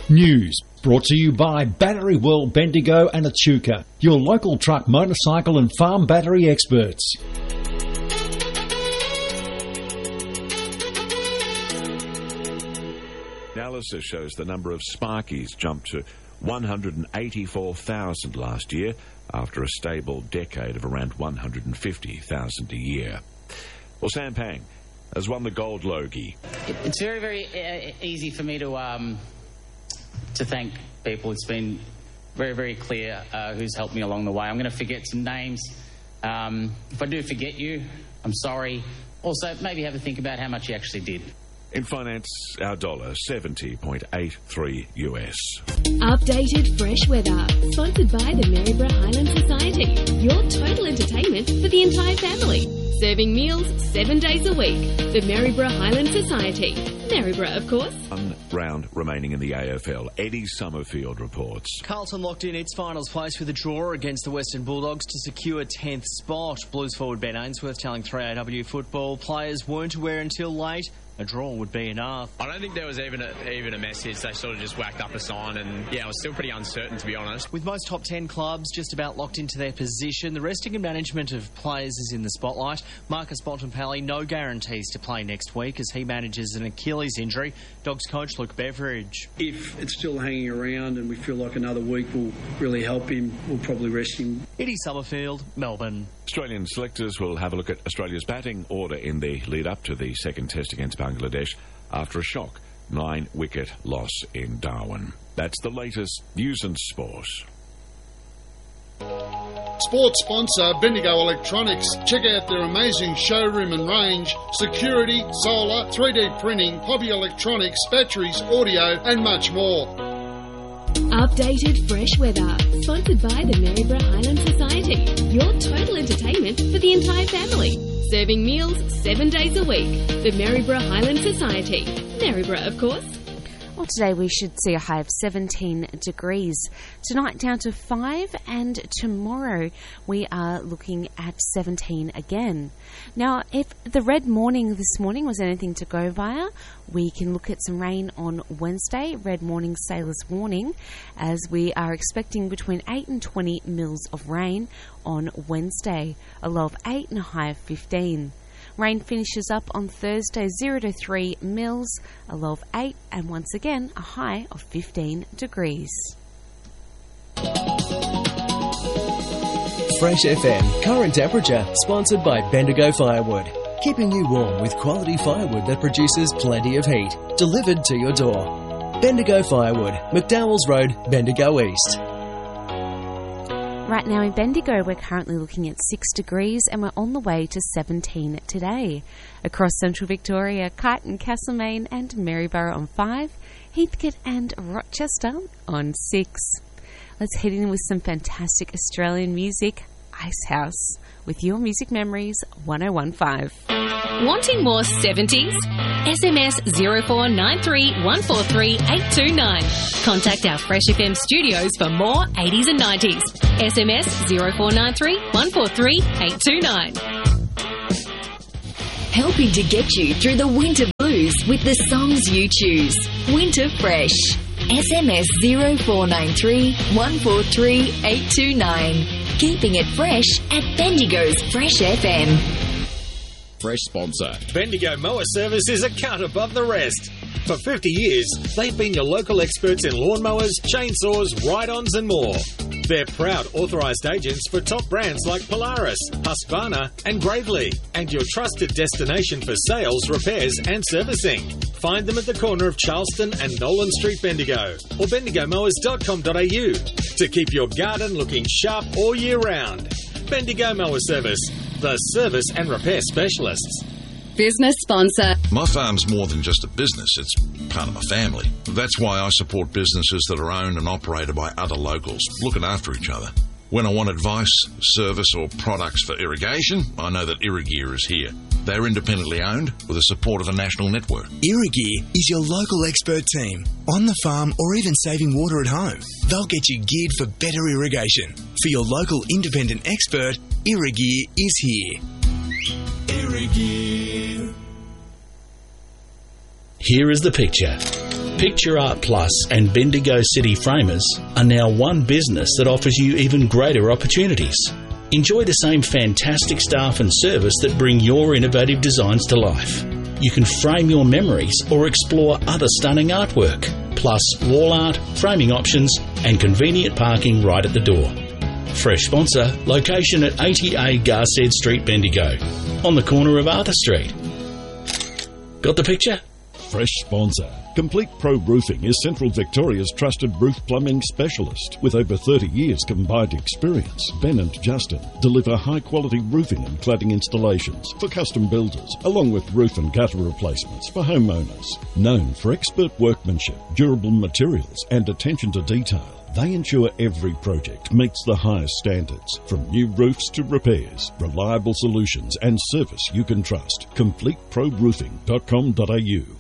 News brought to you by Battery World, Bendigo and Echuca, your local truck, motorcycle and farm battery experts. Analysis shows the number of Sparkies jumped to 184,000 last year after a stable decade of around 150,000 a year. Well, Sam Pang has won the Gold Logie. It's very, very easy for me to thank people. It's been very, very clear who's helped me along the way. I'm going to forget some names. If I do forget you, I'm sorry. Also, maybe have a think about how much you actually did. In finance, our dollar, 70.83 US. Updated fresh weather, sponsored by the Maryborough Highland Society. Your total entertainment for the entire family. Serving meals 7 days a week. The Maryborough Highland Society. Maryborough, of course. One round remaining in the AFL. Eddie Summerfield reports. Carlton locked in its finals place with a draw against the Western Bulldogs to secure 10th spot. Blues forward Ben Ainsworth telling 3AW Football players weren't aware until late a draw would be enough. I don't think there was even a message. They sort of just whacked up a sign, and yeah, I was still pretty uncertain, to be honest. With most top 10 clubs just about locked into their position, the resting and management of players is in the spotlight. Marcus Bontempelli, no guarantees to play next week as he manages an Achilles injury. Dogs coach Luke Beveridge. If it's still hanging around and we feel like another week will really help him, we'll probably rest him. Eddie Summerfield, Melbourne. Australian selectors will have a look at Australia's batting order in the lead-up to the second test against Bangladesh after a shock 9-wicket loss in Darwin. That's the latest news and sport. Sports sponsor Bendigo Electronics. Check out their amazing showroom and range. Security, solar, 3D printing, hobby electronics, batteries, audio and much more. Updated fresh weather, sponsored by the Maryborough Highland Society. Your total entertainment for the entire family. Serving meals 7 days a week. The Maryborough Highland Society. Maryborough, of course. Well, today we should see a high of 17 degrees. Tonight down to 5, and tomorrow we are looking at 17 again. Now, if the red morning this morning was anything to go via, we can look at some rain on Wednesday, red morning sailors warning, as we are expecting between 8 and 20 mils of rain on Wednesday, a low of 8 and a high of 15. Rain finishes up on Thursday, 0 to 3 mils, a low of 8, and once again, a high of 15 degrees. Fresh FM current temperature, sponsored by Bendigo Firewood. Keeping you warm with quality firewood that produces plenty of heat. Delivered to your door. Bendigo Firewood, McDowell's Road, Bendigo East. Right now in Bendigo, we're currently looking at 6 degrees and we're on the way to 17 today. Across central Victoria, Kyneton, Castlemaine and Maryborough on 5, Heathcote and Rochester on 6. Let's head in with some fantastic Australian music. Icehouse with Your Music Memories 1015. Wanting more 70s? SMS 0493 143 829. Contact our Fresh FM studios for more 80s and 90s. SMS 0493 143 829. Helping to get you through the winter blues with the songs you choose. Winter Fresh. SMS 0493 143 829. Keeping it fresh at Bendigo's Fresh FM. Fresh sponsor. Bendigo Mower Service is a cut above the rest. For 50 years, they've been your local experts in lawnmowers, chainsaws, ride-ons and more. They're proud authorised agents for top brands like Polaris, Husqvarna and Gravely, and your trusted destination for sales, repairs and servicing. Find them at the corner of Charleston and Nolan Street, Bendigo, or bendigomowers.com.au to keep your garden looking sharp all year round. Bendigo Mower Service, the service and repair specialists. Business sponsor. My farm's more than just a business, it's part of my family. That's why I support businesses that are owned and operated by other locals, looking after each other. When I want advice, service or products for irrigation, I know that Irrigear is here. They're independently owned with the support of a national network. Irrigear is your local expert team, on the farm or even saving water at home. They'll get you geared for better irrigation. For your local independent expert, Irrigear is here. Irrigear. Here is the picture. Picture Art Plus and Bendigo City Framers are now one business that offers you even greater opportunities. Enjoy the same fantastic staff and service that bring your innovative designs to life. You can frame your memories or explore other stunning artwork, plus wall art, framing options and convenient parking right at the door. Fresh sponsor, location at 80A Garsed Street, Bendigo, on the corner of Arthur Street. Got the picture? Fresh sponsor. Complete Pro Roofing is Central Victoria's trusted roof plumbing specialist. With over 30 years combined experience, Ben and Justin deliver high-quality roofing and cladding installations for custom builders, along with roof and gutter replacements for homeowners. Known for expert workmanship, durable materials and attention to detail, they ensure every project meets the highest standards. From new roofs to repairs, reliable solutions and service you can trust. CompleteProRoofing.com.au.